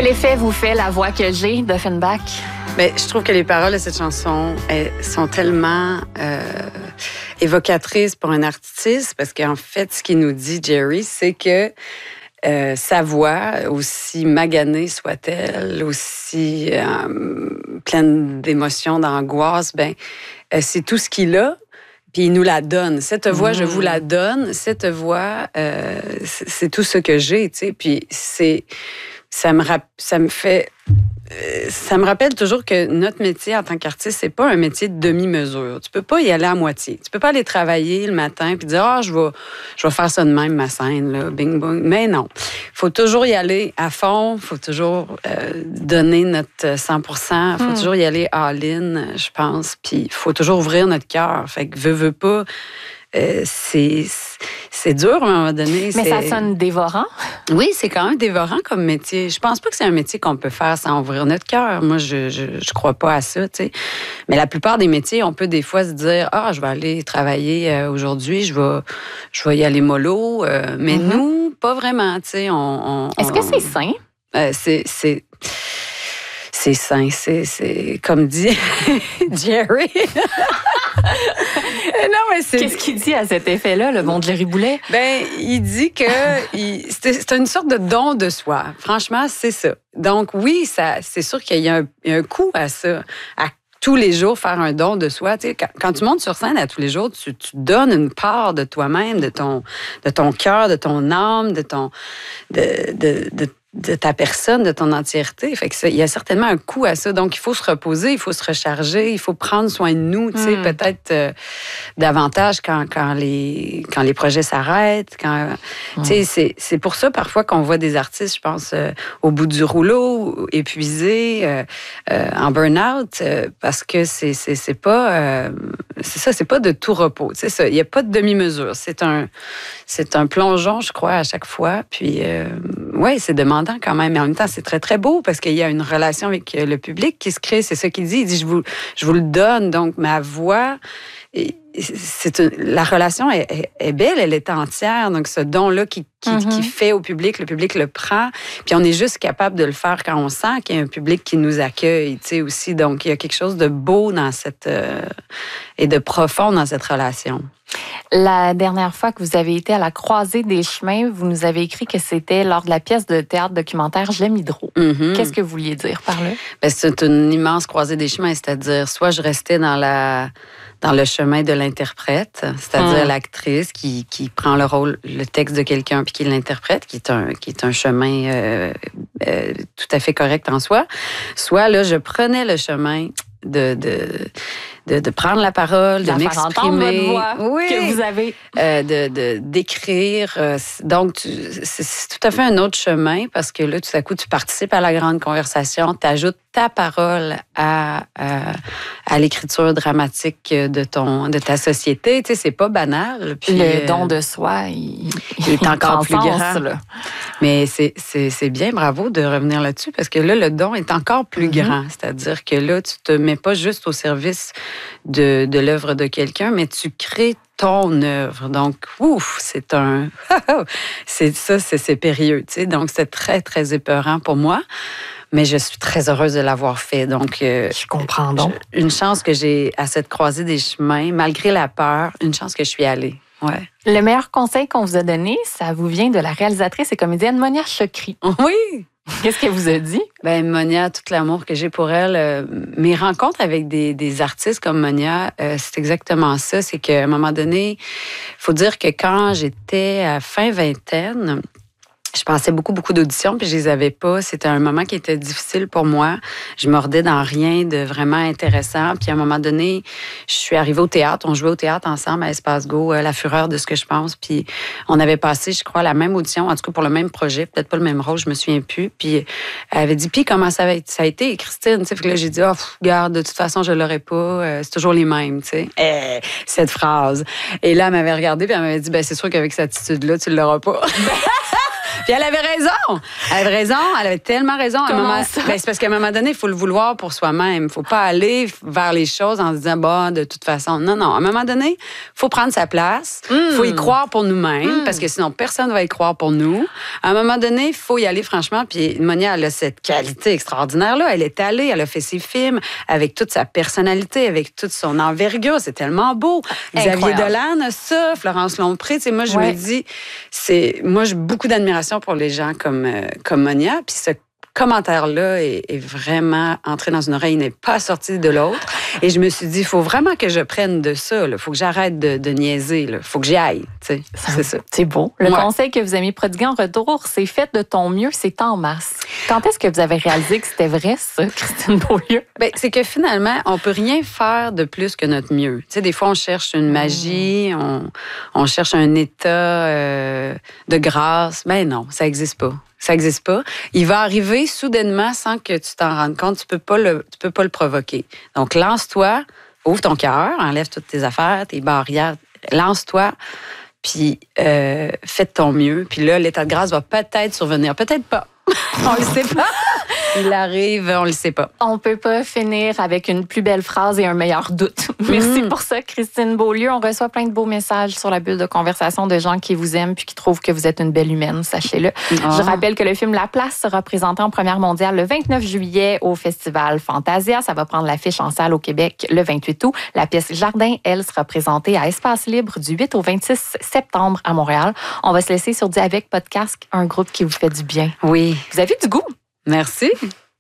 Quel effet vous fait la voix que j'ai d'Offenbach? Bien, je trouve que les paroles de cette chanson sont tellement évocatrices pour un artiste parce qu'en fait, ce qu'il nous dit, Jerry, c'est que sa voix, aussi maganée soit-elle, aussi pleine d'émotions, d'angoisse, c'est tout ce qu'il a. Puis il nous la donne. Cette voix, je vous la donne. Cette voix, c'est tout ce que j'ai, tu sais. Puis ça me rappelle toujours que notre métier en tant qu'artiste, c'est pas un métier de demi-mesure. Tu peux pas y aller à moitié. Tu peux pas aller travailler le matin puis dire je vais faire ça de même ma scène là, bing bong. Mais non, faut toujours y aller à fond. Faut toujours donner notre 100%. Faut toujours y aller all-in, je pense. Puis faut toujours ouvrir notre cœur. Fait que veux pas. C'est dur à un moment donné. Mais ça sonne dévorant. Oui, c'est quand même dévorant comme métier. Je pense pas que c'est un métier qu'on peut faire sans ouvrir notre cœur. Moi, je crois pas à ça, tu sais. Mais la plupart des métiers, on peut des fois se dire je vais aller travailler aujourd'hui, je vais y aller mollo. Mais nous, pas vraiment, tu sais. Est-ce que c'est sain? C'est sain, c'est comme dit Jerry. Non, mais Qu'est-ce qu'il dit à cet effet-là, le bon Jerry Boulet? Il dit que c'est une sorte de don de soi. Franchement, c'est ça. Donc oui, c'est sûr qu'il y a un coût à ça, à tous les jours faire un don de soi. Tu sais, quand tu montes sur scène à tous les jours, tu donnes une part de toi-même, de ton cœur, de ton âme, de ta personne, de ton entièreté. Fait que il y a certainement un coût à ça. Donc, il faut se reposer, il faut se recharger, il faut prendre soin de nous, tu sais, peut-être davantage quand les projets s'arrêtent. Tu sais, c'est pour ça, parfois, qu'on voit des artistes, je pense, au bout du rouleau, épuisés, en burn-out, parce que c'est pas... c'est ça, c'est pas de tout repos. C'est ça, il n'y a pas de demi-mesure. C'est un plongeon, je crois, à chaque fois. Puis, ouais, c'est demandant quand même, mais en même temps, c'est très, très beau parce qu'il y a une relation avec le public qui se crée. C'est ça qu'il dit. Il dit, je vous le donne. Donc, ma voix, la relation est belle, elle est entière. Donc, ce don-là qui fait au public, le public le prend. Puis, on est juste capable de le faire quand on sent qu'il y a un public qui nous accueille, tu sais, aussi. Donc, il y a quelque chose de beau dans et de profond dans cette relation. La dernière fois que vous avez été à la croisée des chemins, vous nous avez écrit que c'était lors de la pièce de théâtre documentaire J'aime Hydro. Qu'est-ce que vous vouliez dire par là? C'est une immense croisée des chemins, c'est-à-dire soit je restais dans le chemin de l'interprète, c'est-à-dire l'actrice qui prend le texte de quelqu'un puis qui l'interprète, qui est un chemin tout à fait correct en soi. Soit là, je prenais le chemin de prendre la parole, de m'exprimer, votre voix que vous avez, d'écrire. Donc, c'est tout à fait un autre chemin parce que là, tout à coup, tu participes à la grande conversation, tu ajoutes ta parole à l'écriture dramatique de ta société. Tu sais, c'est pas banal. Puis, le don de soi, il est encore plus grand. Là. Mais c'est bien, bravo de revenir là-dessus parce que là, le don est encore plus grand. C'est-à-dire que là, tu te mets pas juste au service de l'œuvre de quelqu'un, mais tu crées ton œuvre. Donc, c'est périlleux, tu sais. Donc, c'est très, très épeurant pour moi. Mais je suis très heureuse de l'avoir fait. Donc, je comprends donc. Une chance que j'ai à cette croisée des chemins, malgré la peur, une chance que je suis allée. Ouais. Le meilleur conseil qu'on vous a donné, ça vous vient de la réalisatrice et comédienne Monia Chokri. Oui! Qu'est-ce qu'elle vous a dit? Monia, tout l'amour que j'ai pour elle. Mes rencontres avec des artistes comme Monia, c'est exactement ça. C'est qu'à un moment donné, il faut dire que quand j'étais à fin vingtaine, je passais beaucoup d'auditions, puis je les avais pas. C'était un moment qui était difficile pour moi. Je mordais dans rien de vraiment intéressant. Puis à un moment donné, je suis arrivée au théâtre. On jouait au théâtre ensemble à Espace Go, La Fureur de ce que je pense. Puis on avait passé, je crois, la même audition, en tout cas pour le même projet, peut-être pas le même rôle, je me souviens plus. Puis elle avait dit, puis comment ça a été, Christine? Tu sais, fait que là, j'ai dit, regarde, de toute façon, je l'aurais pas. C'est toujours les mêmes, tu sais. Cette phrase. Et là, elle m'avait regardée, puis elle m'avait dit, c'est sûr qu'avec cette attitude-là, tu l'auras pas. Puis elle avait raison. Elle avait tellement raison. C'est parce qu'à un moment donné, il faut le vouloir pour soi-même. Il ne faut pas aller vers les choses en se disant, de toute façon. Non. À un moment donné, il faut prendre sa place. Il faut y croire pour nous-mêmes, parce que sinon, personne ne va y croire pour nous. À un moment donné, il faut y aller franchement. Puis Monia, elle a cette qualité extraordinaire-là. Elle est allée, elle a fait ses films avec toute sa personnalité, avec toute son envergure. C'est tellement beau. Xavier Dolan a ça, Florence Lompré. Tu sais, moi, je me dis, moi, j'ai beaucoup d'admiration pour les gens comme Monia. Puis ce commentaire-là est vraiment entré dans une oreille, il n'est pas sorti de l'autre. Et je me suis dit, il faut vraiment que je prenne de ça. Il faut que j'arrête de niaiser. Il faut que j'y aille. C'est ça. C'est beau. Le conseil que vous avez prodigué en retour, c'est fait de ton mieux, c'est en masse. Quand est-ce que vous avez réalisé que c'était vrai, ça, Christine Beaulieu? C'est que finalement, on peut rien faire de plus que notre mieux. Tu sais, des fois, on cherche une magie, on cherche un état de grâce. Non, ça n'existe pas. Ça n'existe pas. Il va arriver soudainement sans que tu t'en rendes compte. Tu peux pas le provoquer. Donc, lance-toi, ouvre ton cœur, enlève toutes tes affaires, tes barrières, lance-toi, puis fais de ton mieux. Puis là, l'état de grâce va peut-être survenir. Peut-être pas. On le sait pas. Il arrive, on le sait pas. On peut pas finir avec une plus belle phrase et un meilleur doute. Merci pour ça, Christine Beaulieu. On reçoit plein de beaux messages sur la bulle de conversation de gens qui vous aiment puis qui trouvent que vous êtes une belle humaine, sachez-le. Je rappelle que le film La Place sera présenté en première mondiale le 29 juillet au Festival Fantasia. Ça va prendre l'affiche en salle au Québec le 28 août. La pièce Jardin, elle, sera présentée à Espace Libre du 8 au 26 septembre à Montréal. On va se laisser sur Dis avec Podcast, un groupe qui vous fait du bien. Oui. Vous avez du goût. Merci.